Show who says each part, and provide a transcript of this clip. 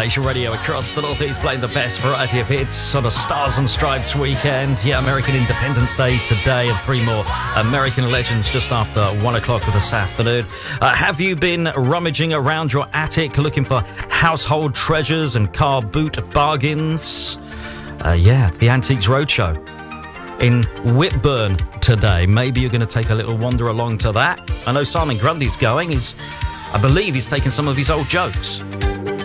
Speaker 1: Nation Radio across the Northeast, playing the best variety of hits on a Stars and Stripes weekend. Yeah, American Independence Day today, and 3 more American legends just after 1 o'clock this afternoon. Have you been rummaging around your attic looking for household treasures and car boot bargains? The Antiques Roadshow in Whitburn today. Maybe you're going to take a little wander along to that. I know Simon Grundy's going. I believe he's taken some of his old jokes.